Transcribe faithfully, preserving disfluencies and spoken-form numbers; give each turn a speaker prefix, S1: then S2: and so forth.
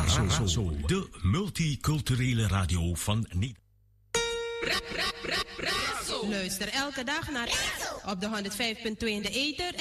S1: Razo, de multiculturele radio van Nederland.
S2: Luister elke dag naar op de honderdvijf punt twee in de ether